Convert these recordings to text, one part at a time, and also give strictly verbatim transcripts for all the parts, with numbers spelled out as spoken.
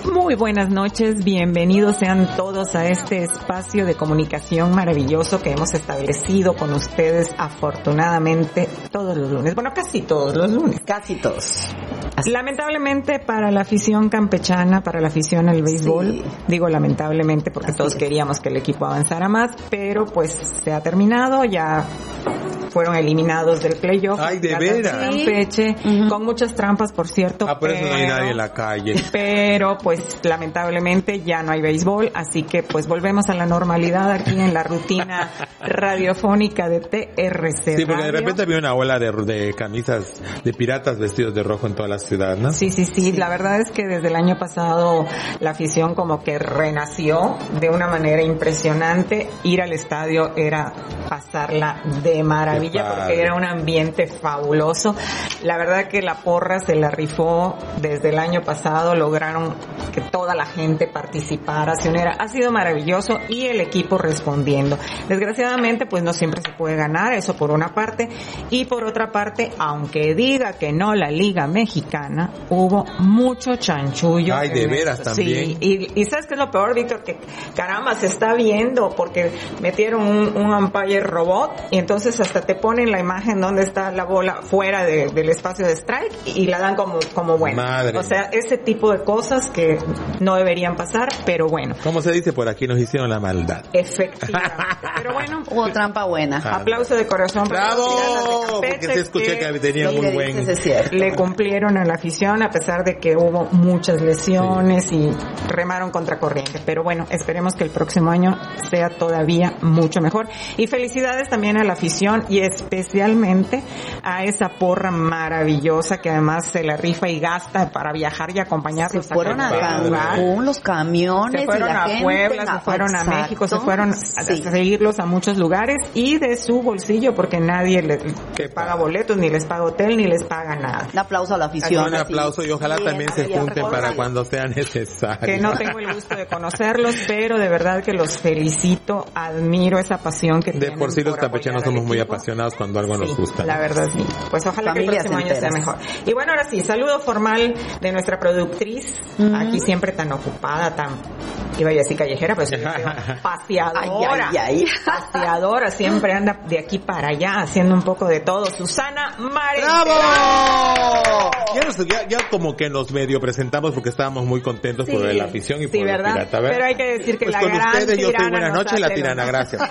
Muy buenas noches, bienvenidos sean todos a este espacio de comunicación maravilloso que hemos establecido con ustedes afortunadamente todos los lunes. Bueno, casi todos los lunes. Casi todos. Así. Lamentablemente para la afición campechana, para la afición al béisbol, sí. digo lamentablemente porque Así todos es. queríamos que el equipo avanzara más, pero pues se ha terminado, ya fueron eliminados del playoff. Ay, de veras. Campeche, uh-huh. con muchas trampas, por cierto. Ah, por pero, eso no hay nadie en la calle. Pero, pues, lamentablemente ya no hay béisbol, así que, pues, volvemos a la normalidad aquí en la rutina radiofónica de T R C Sí, porque Radio. de repente había una ola de, de camisas de piratas vestidos de rojo en toda la ciudad, ¿no? Sí, sí, sí, sí. La verdad es que desde el año pasado la afición como que renació de una manera impresionante. Ir al estadio era pasarla de maravilla porque era un ambiente fabuloso. La verdad que la porra se la rifó desde el año pasado, lograron que toda la gente participara, se uniera. Ha sido maravilloso y el equipo respondiendo. Desgraciadamente pues no siempre se puede ganar, eso por una parte, y por otra parte, aunque diga que no la Liga Mexicana, hubo mucho chanchullo. Ay, de veras también. Sí, y, y ¿sabes qué es lo peor, Víctor? Que caramba, se está viendo porque metieron un, un umpire robot y entonces hasta te ponen la imagen donde está la bola fuera de, del espacio de strike y la dan como, como buena. Madre. O sea, ese tipo de cosas que no deberían pasar, pero bueno. Como se dice por aquí, nos hicieron la maldad. Efectivamente. Pero bueno. Hubo trampa buena. Ah, aplauso de corazón. ¡Bravo! Porque se escuché que, que tenía muy buen. Le cumplieron a la afición a pesar de que hubo muchas lesiones sí. y remaron contra corriente. Pero bueno, esperemos que el próximo año sea todavía mucho mejor. Y felicidades también a la afición y especialmente a esa porra maravillosa que además se la rifa y gasta para viajar y acompañarlos. Se fueron a Cancún, los camiones, se fueron y la a gente, Puebla, la... se fueron Exacto. a México, se fueron sí. a seguirlos a muchos lugares y de su bolsillo porque nadie les, les paga boletos, ni les paga hotel, ni les paga nada. Un aplauso a la afición. Un aplauso y ojalá sí, también se junten para cuando sea necesario. Que no tengo el gusto de conocerlos, pero de verdad que los felicito, admiro esa pasión que de tienen. De por sí los campechanos somos equipo. muy apasionados cuando algo sí, nos gusta. La verdad sí. Pues ojalá Familias que el próximo enteras. año sea mejor. Y bueno, ahora sí, saludo formal de nuestra productriz, uh-huh. aquí siempre tan ocupada, tan, iba a decir callejera, pero siempre paseadora. Ay, ay, ay. Paseadora, siempre anda de aquí para allá haciendo un poco de todo. Susana Mare. ¡Bravo! Ya, nos, ya, ya como que nos medio presentamos porque estábamos muy contentos sí, por la afición y sí, por ¿verdad? el pirata. ¿Ver? Pero hay que decir que pues la con gran ustedes yo soy buena noche la hace tirana, los... gracias.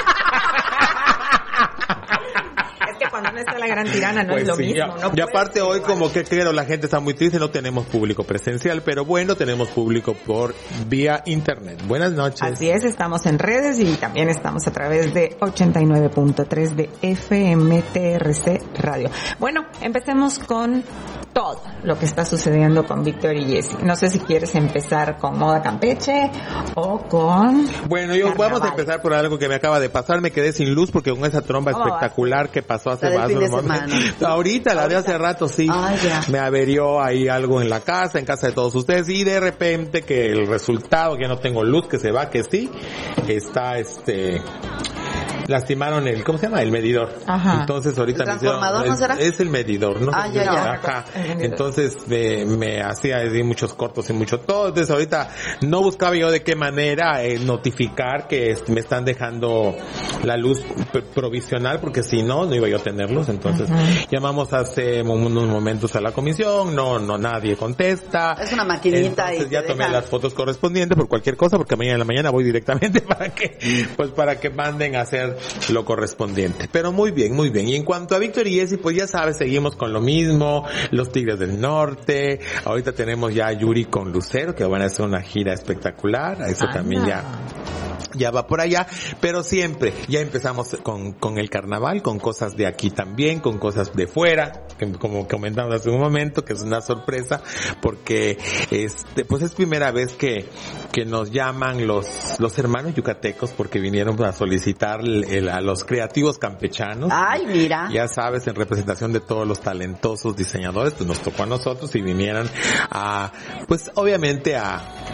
Cuando no está la gran tirana no pues es lo sí, mismo. Ya, no y aparte hoy igual. como que creo la gente está muy triste, no tenemos público presencial, pero bueno, tenemos público por vía internet. Buenas noches. Así es, estamos en redes y también estamos a través de ochenta y nueve punto tres de F M T R C Radio. Bueno, empecemos con todo lo que está sucediendo con Víctor y Jessy. No sé si quieres empezar con Moda Campeche o con Bueno, yo Carnaval. Vamos a empezar por algo que me acaba de pasar. Me quedé sin luz porque con esa tromba oh, espectacular que pasó hace más de un momento. Ahorita, la de hace rato, sí. Ay, me averió ahí algo en la casa, en casa de todos ustedes, y de repente que el resultado, que no tengo luz, que se va, que sí, está este... lastimaron el, ¿cómo se llama? El medidor. Ajá. Entonces ahorita ¿El transformador me hicieron, no será? Es el medidor, ¿no? Ah, ya, ya. Ajá. Entonces me, me hacía así muchos cortos y mucho todo. Entonces ahorita no buscaba yo de qué manera eh, notificar que me están dejando la luz p- provisional, porque si no, no iba yo a tenerlos. Entonces uh-huh. llamamos hace unos momentos a la comisión, no, no, nadie contesta. Es una maquinita. Entonces y ya tomé dejan... las fotos correspondientes por cualquier cosa, porque mañana en la mañana voy directamente para que, pues para que manden a hacer lo correspondiente. Pero muy bien, muy bien. Y en cuanto a Víctor y Jessy, pues ya sabes, seguimos con lo mismo, los Tigres del Norte, ahorita tenemos ya a Yuri con Lucero, que van a hacer una gira espectacular, eso Anda. también ya ya va por allá, pero siempre ya empezamos con con el carnaval, con cosas de aquí también, con cosas de fuera, que, como comentamos hace un momento, que es una sorpresa, porque este pues es primera vez que que nos llaman los los hermanos yucatecos, porque vinieron a solicitar el, el, a los creativos campechanos. Ay, mira. Ya sabes, en representación de todos los talentosos diseñadores, pues nos tocó a nosotros y vinieran a, pues obviamente a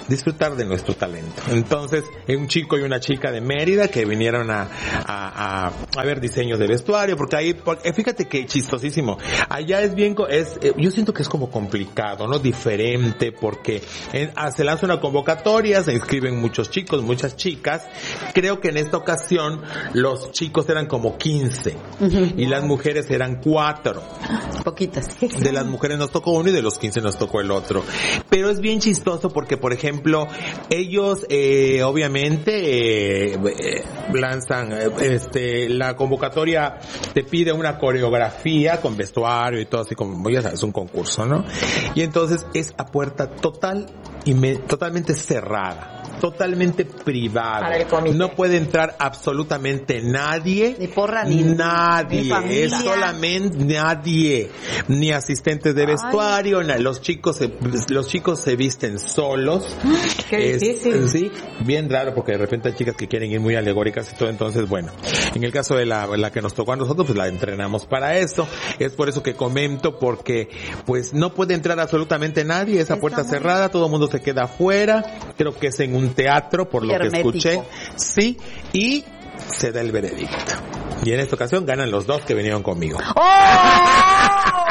disfrutar de nuestro talento. Entonces, un chico y una chica de Mérida que vinieron a, a, a, a ver diseños de vestuario, porque ahí, porque, fíjate que chistosísimo, allá es bien, es, yo siento que es como complicado, ¿no? Diferente, porque en, se lanza una convocatoria, se inscriben muchos chicos, muchas chicas. Creo que en esta ocasión los chicos eran como quince uh-huh. y las mujeres eran cuatro. Poquitas. De las mujeres nos tocó uno y de los quince nos tocó el otro. Pero es bien chistoso porque, por ejemplo, ellos eh, obviamente eh, eh, lanzan eh, este la convocatoria, te pide una coreografía con vestuario y todo así como, ya sabes, un concurso, ¿no? Y entonces es a puerta total y me, totalmente cerrada, totalmente privada. Para el comité. No puede entrar absolutamente nadie. Ni porra ni nadie. Ni familia. Es solamente nadie. Ni asistentes de vestuario. Ay. Los chicos se, los chicos se visten solos. Qué es, difícil. Sí, bien raro porque de repente hay chicas que quieren ir muy alegóricas y todo. Entonces, bueno, en el caso de la, la que nos tocó a nosotros, pues la entrenamos para eso. Es por eso que comento, porque pues no puede entrar absolutamente nadie. Esa puerta Está cerrada, todo el mundo se queda afuera. Creo que es en un teatro, por lo hermético. Que escuché. Sí, y se da el veredicto. Y en esta ocasión ganan los dos que vinieron conmigo. ¡Oh!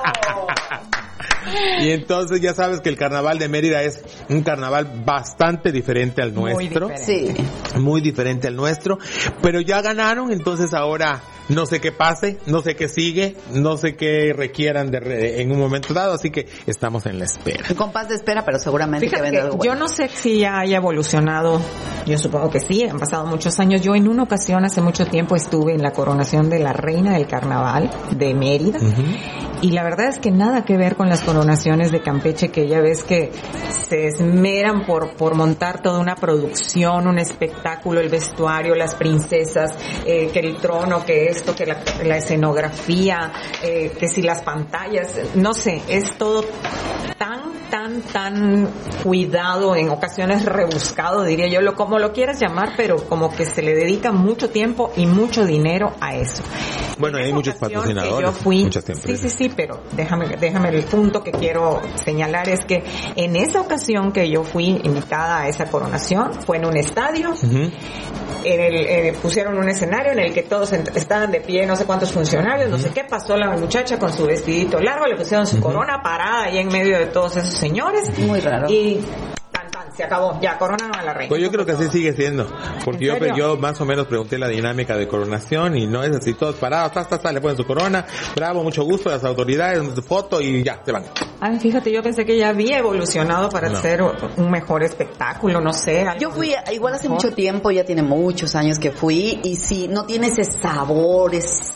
Y entonces ya sabes que el carnaval de Mérida es un carnaval bastante diferente al nuestro. Muy diferente. Sí. Muy diferente al nuestro. Pero ya ganaron, entonces ahora no sé qué pase, no sé qué sigue, no sé qué requieran de re, en un momento dado, así que estamos en la espera. Un compás de espera, pero seguramente Fíjate que vendrá que algo bueno. Yo no sé si ya haya evolucionado, yo supongo que sí, han pasado muchos años. Yo en una ocasión hace mucho tiempo estuve en la coronación de la reina del carnaval de Mérida. Uh-huh. Y la verdad es que nada que ver con las coronaciones de Campeche, que ya ves que se esmeran por por montar toda una producción, un espectáculo, el vestuario, las princesas, eh, que el trono, que esto, que la, la escenografía, eh, que si las pantallas, no sé, es todo tan, tan, tan cuidado, en ocasiones rebuscado, diría yo, lo como lo quieras llamar, pero como que se le dedica mucho tiempo y mucho dinero a eso. Bueno, hay muchos patrocinadores. Yo fui, muchas sí, sí, sí, pero déjame, déjame el punto que quiero señalar es que en esa ocasión que yo fui invitada a esa coronación fue en un estadio. Uh-huh. En el, eh, pusieron un escenario en el que todos ent- estaban de pie, no sé cuántos funcionarios, uh-huh. no sé qué, pasó la muchacha con su vestidito largo, le pusieron su uh-huh. corona parada ahí en medio de todos esos señores. Muy raro. Y tan, tan, se acabó, ya, coronaron a la reina. Pues yo creo que así sigue siendo, porque yo, yo más o menos pregunté la dinámica de coronación y no es así, todos parados, tas, tas, tas, le ponen su corona, bravo, mucho gusto, las autoridades, su foto y ya, se van. Ay, fíjate, yo pensé que ya había evolucionado para no. hacer un mejor espectáculo, no sé. Yo fui, igual hace mejor. mucho tiempo, ya tiene muchos años que fui, y sí, no tiene ese sabor, es,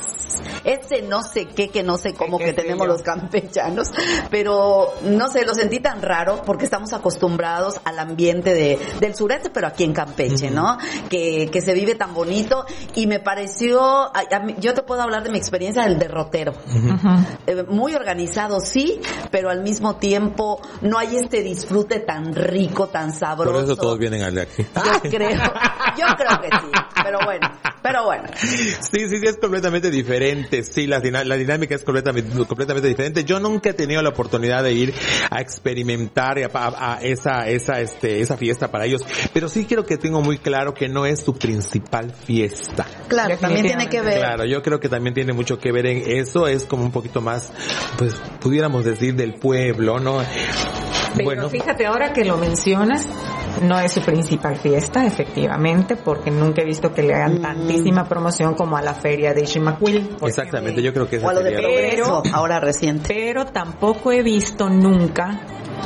ese no sé qué, que no sé cómo que tenemos yo? los campechanos, pero no sé, lo sentí tan raro porque estamos acostumbrados al ambiente de del sureste, pero aquí en Campeche, uh-huh. ¿no? Que, que se vive tan bonito, y me pareció, a, a mí, yo te puedo hablar de mi experiencia del derrotero. Uh-huh. Eh, muy organizado, sí, pero al mismo tiempo no hay este disfrute tan rico, tan sabroso. Por eso todos vienen al de aquí. Yo creo, yo creo que sí, pero bueno, pero bueno. Sí, sí, sí, es completamente diferente, sí, la, la dinámica es completamente, completamente diferente. Yo nunca he tenido la oportunidad de ir a experimentar a, a, a esa, esa, este, esa fiesta para ellos, pero sí creo que tengo muy claro que no es su principal fiesta. Claro, también tiene que ver. Claro, yo creo que también tiene mucho que ver en eso, es como un poquito más, pues, pudiéramos decir del pueblo, ¿no? Pero bueno, fíjate, ahora que lo mencionas, no es su principal fiesta, efectivamente, porque nunca he visto que le hagan mm. tantísima promoción como a la feria de Ximaquil. Exactamente, yo creo que esa o a lo de sería Progreso, pero, ahora reciente. Pero tampoco he visto nunca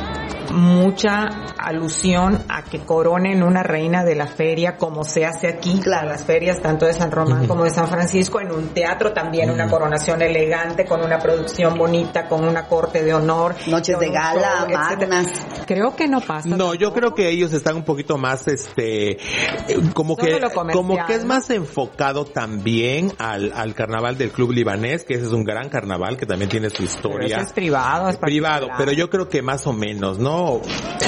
mucha alusión a que coronen una reina de la feria como se hace aquí, claro, las ferias tanto de San Román uh-huh. como de San Francisco, en un teatro también, uh-huh. una coronación elegante, con una producción bonita, con una corte de honor. Noches de gala, show, magnas. Creo que no pasa. No, tampoco. Yo creo que ellos están un poquito más, este, como Solo que, como que es más enfocado también al, al carnaval del Club Libanés, que ese es un gran carnaval que también tiene su historia. Pero eso es privado, es privado, pero yo creo que más o menos, ¿no? Acuérdate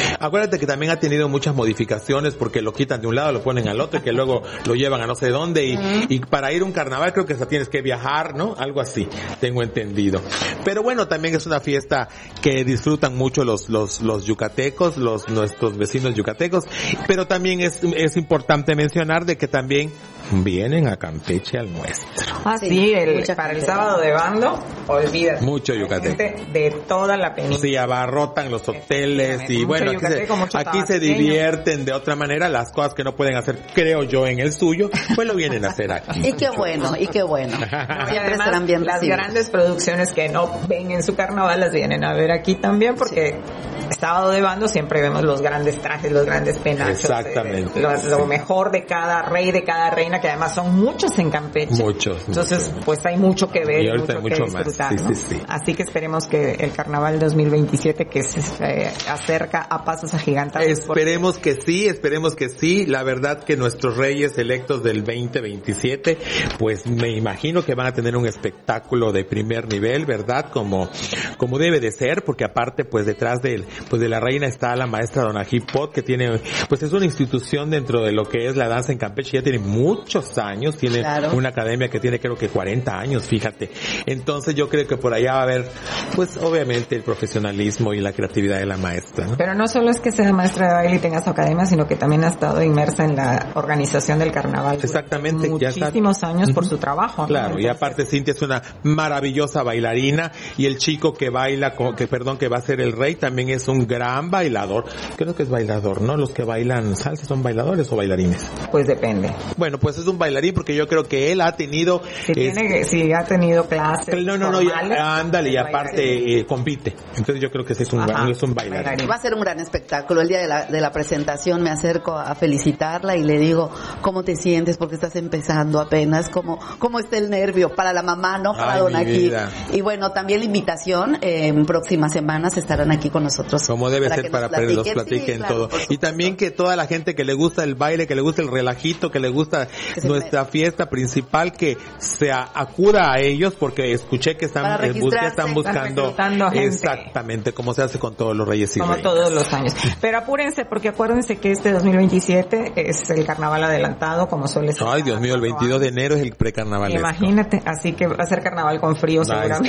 acuérdate que también ha tenido muchas modificaciones porque lo quitan de un lado, lo ponen al otro, y que luego lo llevan a no sé dónde, y, uh-huh. y para ir a un carnaval creo que hasta tienes que viajar, ¿no? Algo así, tengo entendido. Pero bueno, también es una fiesta que disfrutan mucho los, los, los yucatecos, los, nuestros vecinos yucatecos, pero también es, es importante mencionar de que también vienen a Campeche al nuestro. Ah, sí, sí el, para el sábado de bando, olvídate. Mucho yucateco. De toda la península. Sí, abarrotan los hoteles y bueno, aquí, se, aquí se divierten de otra manera, las cosas que no pueden hacer, creo yo, en el suyo, pues lo vienen a hacer aquí. Y qué bueno, y qué bueno. No, y además, bien las grandes producciones que no ven en su carnaval las vienen a ver aquí también, porque sí. sábado de bando siempre vemos los grandes trajes, los grandes penachos. Exactamente. Eh, lo, lo sí. mejor de cada rey, de cada reina, que además son muchos en Campeche. Muchos. Entonces, pues hay mucho que ver y, y mucho, mucho que disfrutar, más. Sí, ¿no? sí, sí. Así que esperemos que el carnaval dos mil veintisiete, que se eh, acerca a pasos agigantados. Esperemos porque... que sí, esperemos que sí. La verdad que nuestros reyes electos del veinte veintisiete, pues me imagino que van a tener un espectáculo de primer nivel, ¿verdad? Como, como debe de ser, porque aparte, pues detrás de, pues de la reina está la maestra Donají Pot, que tiene, pues es una institución dentro de lo que es la danza en Campeche, ya tiene muchos años, tiene claro. una academia que tiene creo que cuarenta años, fíjate. Entonces yo creo que por allá va a haber, pues obviamente el profesionalismo y la creatividad de la maestra, ¿no? Pero no solo es que sea maestra de baile y tenga su academia, sino que también ha estado inmersa en la organización del carnaval. Exactamente. Muchísimos ya años uh-huh. por su trabajo. Claro, ¿no? Entonces, y aparte Cintia es una maravillosa bailarina, y el chico que baila, que perdón, que va a ser el rey, también es un gran bailador. Creo que es bailador, ¿no? Los que bailan salsa, ¿son bailadores o bailarines? Pues depende. Bueno, pues es un bailarín, porque yo creo que él ha tenido... Si, es, tiene que, si ha tenido clases No, no, no, ya, ándale, y aparte eh, compite. Entonces yo creo que ese es un, Ajá, es un bailarín. bailarín. Va a ser un gran espectáculo. El día de la, de la presentación me acerco a felicitarla y le digo, ¿cómo te sientes? Porque estás empezando apenas. ¿Cómo, cómo está el nervio? Para la mamá, ¿no? Para Donají. Y bueno, también la invitación, eh, en próximas semanas estarán aquí con nosotros. Como debe ser, para que nos platiquen sí, claro, todo. Y también que toda la gente que le gusta el baile, que le gusta el relajito, que le gusta que nuestra me... fiesta principal, que se acuda a ellos, porque escuché que están, eh, que están buscando están exactamente como se hace con todos los reyes y como reinas. Todos los años. Pero apúrense, porque acuérdense que este dos mil veintisiete es el carnaval adelantado, como suele ser. Ay, Dios mío, el veintidós de enero es el precarnaval. Imagínate, así que va a ser carnaval con frío nice. seguramente.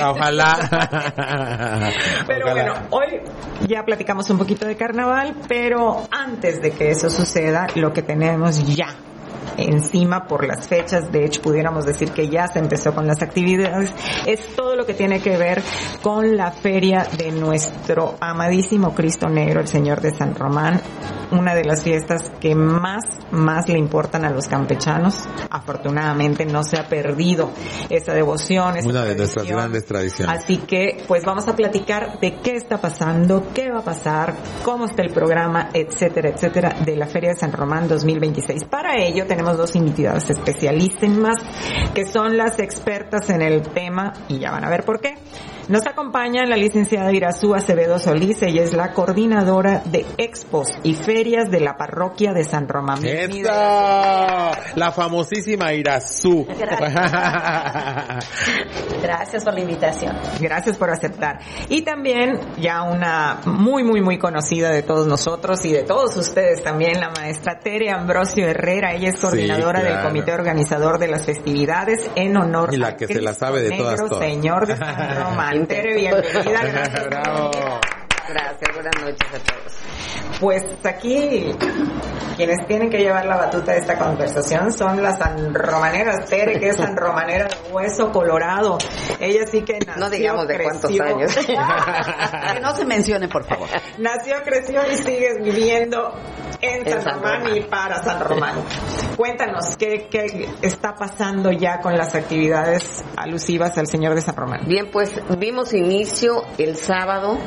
Ojalá. Pero Ojalá. bueno, hoy ya platicamos un poquito de carnaval, pero antes de que eso suceda, lo que tenemos ya encima por las fechas, de hecho pudiéramos decir que ya se empezó con las actividades, es todo lo que tiene que ver con la feria de nuestro amadísimo Cristo Negro, el Señor de San Román, una de las fiestas que más, más le importan a los campechanos. Afortunadamente no se ha perdido esa devoción, esa una de tradición. Nuestras grandes tradiciones. Así que pues vamos a platicar de qué está pasando, qué va a pasar, cómo está el programa, etcétera, etcétera, de la Feria de San Román dos mil veintiséis. Para ello tenemos dos invitadas especialísimas que son las expertas en el tema y ya van a ver por qué. Nos acompaña la licenciada Irazú Acevedo Solís, ella es la coordinadora de expos y ferias de la parroquia de San Román. ¡Esta! La famosísima Irazú. Gracias. Gracias por la invitación. Gracias por aceptar. Y también ya una muy, muy, muy conocida de todos nosotros y de todos ustedes también, la maestra Tere Ambrosio Herrera, ella es coordinadora sí, claro. del comité organizador de las festividades en honor y la que Cristo se la sabe de Negro, todas, todas. Señor de San Román. Tere, bienvenida. Gracias. Bravo. Gracias, buenas noches a todos. Pues aquí quienes tienen que llevar la batuta de esta conversación son las sanromaneras. Tere, que es sanromanera de hueso colorado. Ella sí que nació, no digamos de creció, cuántos años. Que no se mencione, por favor. Nació, creció y sigues viviendo en, en San, San Román, Román y para San Román. Cuéntanos, ¿qué, ¿qué está pasando ya con las actividades alusivas al Señor de San Román? Bien, pues vimos inicio el sábado.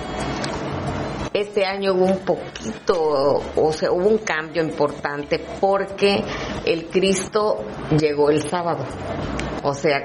Este año hubo un poquito, o sea, hubo un cambio importante porque el Cristo llegó el sábado. O sea,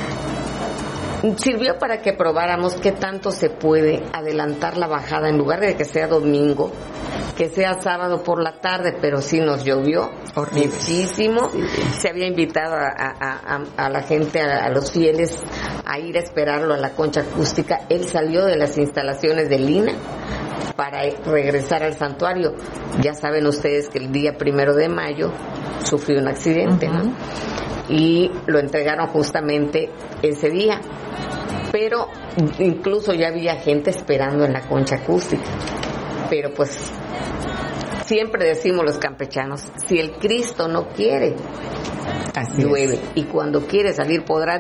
sirvió para que probáramos qué tanto se puede adelantar la bajada en lugar de que sea domingo, que sea sábado por la tarde, pero sí nos llovió Horrible. muchísimo. Se había invitado a, a, a, a la gente, a, a los fieles, a ir a esperarlo a la concha acústica. Él salió de las instalaciones de Lina, para regresar al santuario. Ya saben ustedes que el día primero de mayo sufrió un accidente, uh-huh. ¿no? Y lo entregaron justamente ese día. Pero incluso ya había gente esperando en la concha acústica. Pero pues siempre decimos los campechanos, si el Cristo no quiere, así llueve. Es. Y cuando quiere salir podrá